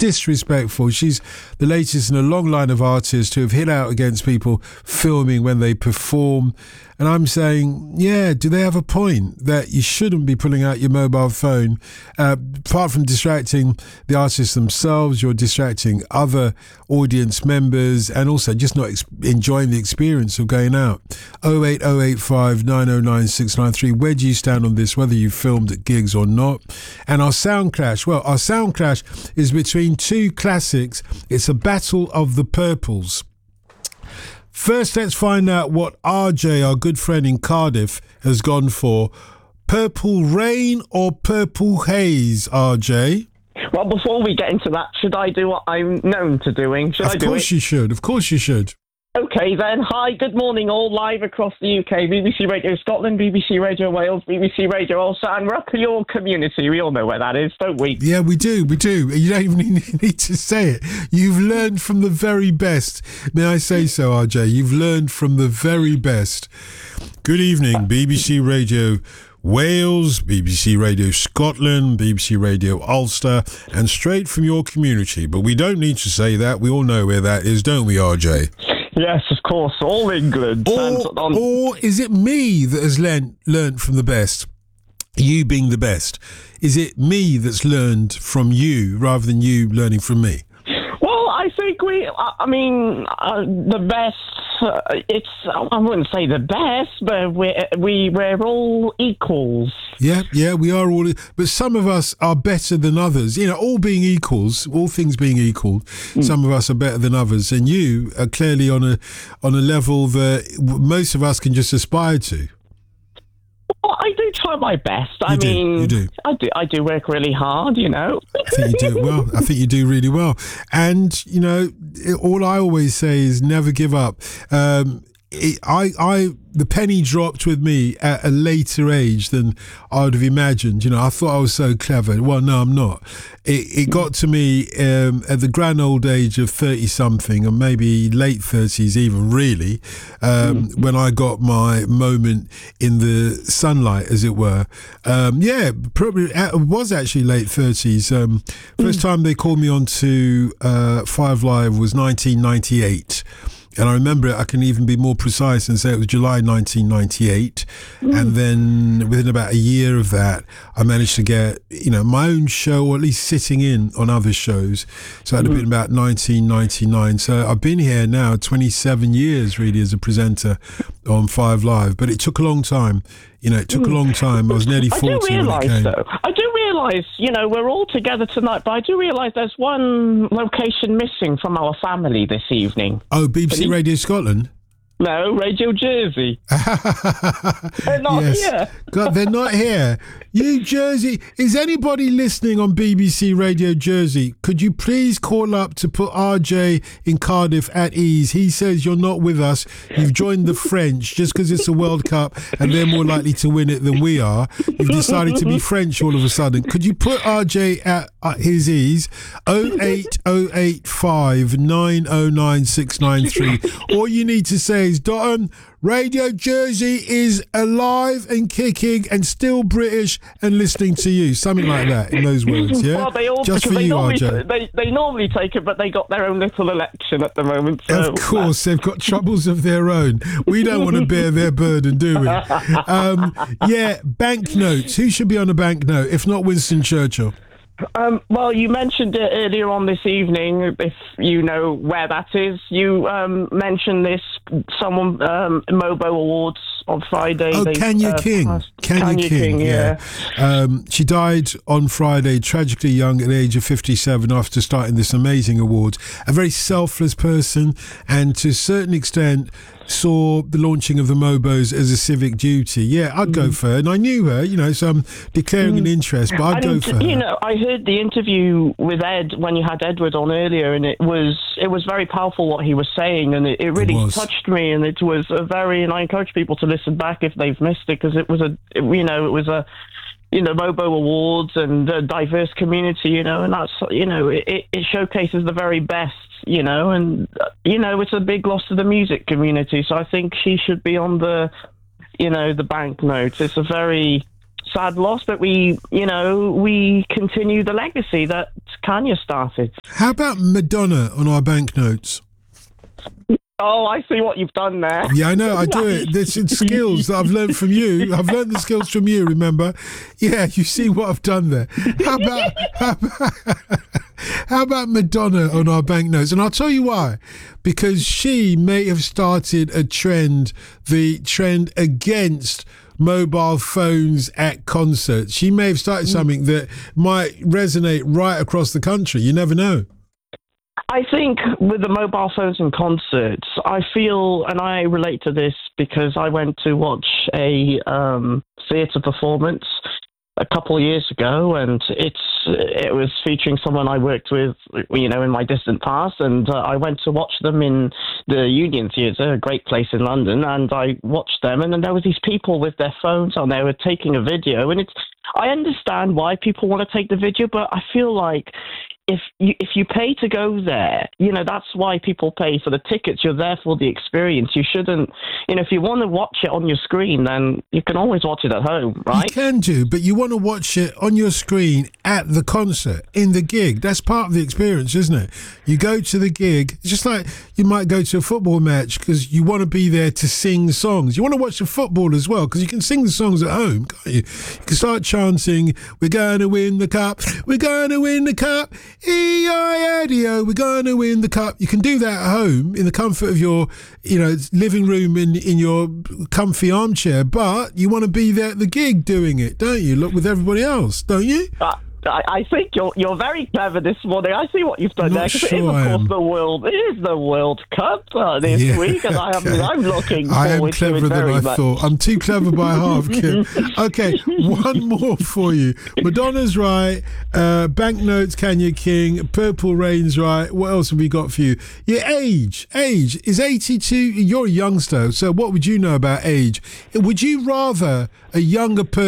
disrespectful. She's the latest in a long line of artists who have hit out against people filming when they perform. And I'm saying, yeah, do they have a point that you shouldn't be pulling out your mobile phone? Apart from distracting the artists themselves, you're distracting other audience members and also just not enjoying the experience of going out. 08085 909 693. Where do you stand on this, whether you filmed at gigs or not? And our sound clash. Well, our sound clash is between two classics. It's a battle of the purples. First, let's find out what RJ, our good friend in Cardiff, has gone for. Purple Rain or Purple Haze, RJ? Well, before we get into that, should I do what I'm known to doing? Should I do it? Of course you should. Of course you should. Okay then, hi, good morning all, live across the UK, BBC Radio Scotland, BBC Radio Wales, BBC Radio Ulster, and Rockall community. We all know where that is, don't we? Yeah, we do. You don't even need to say it. You've learned from the very best. May I say so, RJ? You've learned from the very best. Good evening, BBC Radio Wales, BBC Radio Scotland, BBC Radio Ulster, and straight from your community. But we don't need to say that. We all know where that is, don't we, RJ? Yes, of course, all England. Or is it me that has learnt from the best? You being the best. Is it me that's learned from you rather than you learning from me? Well, I think the best, I wouldn't say the best, but we're all equals. Yeah, we are all, but some of us are better than others. You know, all being equals, all things being equal, some of us are better than others, and you are clearly on a level that most of us can just aspire to. Well, I do try my best. You do. I do work really hard, you know. I think you do it well. I think you do really well. And, you know, all I always say is never give up. The penny dropped with me at a later age than I would have imagined. You know, I thought I was so clever. Well, no, I'm not. It got to me at the grand old age of 30-something, or maybe late 30s even, really, when I got my moment in the sunlight, as it were. Probably it was actually late 30s. First time they called me on to 5 Live was 1998. And I remember it, I can even be more precise and say it was July 1998. And then within about a year of that, I managed to get, you know, my own show, or at least sitting in on other shows. So it had been about 1999. So I've been here now 27 years, really, as a presenter on 5 Live. But it took a long time. You know, it took a long time. I was nearly 40 when it came. I do realise, you know, we're all together tonight, but I do realise there's one location missing from our family this evening. Oh, BBC Radio Scotland? No, Radio Jersey. They're not here. God, they're not here. You Jersey, is anybody listening on BBC Radio Jersey? Could you please call up to put RJ in Cardiff at ease? He says you're not with us. You've joined the French just because it's a World Cup and they're more likely to win it than we are. You've decided to be French all of a sudden. Could you put RJ at his ease? 08085 909 693. All you need to say is, Dotton, Radio Jersey is alive and kicking and still British and listening to you. Something like that, in those words, yeah? Well, just for you, RJ. They normally take it, but they got their own little election at the moment. So. Of course, they've got troubles of their own. We don't want to bear their burden, do we? Banknotes. Who should be on a banknote, if not Winston Churchill? Well, you mentioned it earlier on this evening, if you know where that is. You mentioned this, someone, Mobo Awards on Friday. Oh, Kenya King. Kenya King, yeah. She died on Friday, tragically young, at the age of 57, after starting this amazing awards. A very selfless person, and to a certain extent saw the launching of the Mobos as a civic duty. Yeah, I'd go for her. And I knew her, you know, so I'm declaring an interest, but I'd go for her. You know, I heard the interview with Ed when you had Edward on earlier, and it was very powerful what he was saying, and it really touched me, and it was and I encourage people to listen back if they've missed it, because it was Mobo Awards and a diverse community, you know, and that's, you know, it showcases the very best, you know, and, you know, it's a big loss to the music community. So I think she should be on the, you know, the banknote. It's a very sad loss, but we continue the legacy that Kanye started. How about Madonna on our banknotes? Oh, I see what you've done there. Yeah, I know, I do it. There's skills that I've learned from you. I've learned the skills from you, remember? Yeah, you see what I've done there. How about Madonna on our banknotes? And I'll tell you why. Because she may have started a trend, the trend against mobile phones at concerts. She may have started something that might resonate right across the country. You never know. I think with the mobile phones and concerts, I feel, and I relate to this because I went to watch a theatre performance a couple of years ago, and it was featuring someone I worked with, in my distant past, and I went to watch them in the Union Theatre, a great place in London, and I watched them, and then there was these people with their phones on, they were taking a video, and I understand why people want to take the video, but I feel like if you pay to go there, that's why people pay for the tickets. You're there for the experience. You shouldn't, if you want to watch it on your screen, then you can always watch it at home, right? You can do, but you want to watch it on your screen at the concert, in the gig. That's part of the experience, isn't it? You go to the gig, it's just like you might go to a football match because you want to be there to sing songs. You want to watch the football as well because you can sing the songs at home, can't you? You can start chanting, "We're going to win the cup, we're going to win the cup. E-I-A-D-O, we're going to win the cup." You can do that at home in the comfort of your, living room in your comfy armchair, but you want to be there at the gig doing it, don't you? Look with everybody else, don't you? I think you're very clever this morning. I see what you've done there. Sure it is, of course, it is the World Cup this week, and I'm looking forward to it very much. I am cleverer than I thought. I'm too clever by half, Kim. Okay, one more for you. Madonna's right. Banknotes, Kanye King. Purple Rain's right. What else have we got for you? Your age. Age is 82. You're a youngster, so what would you know about age? Would you rather a younger person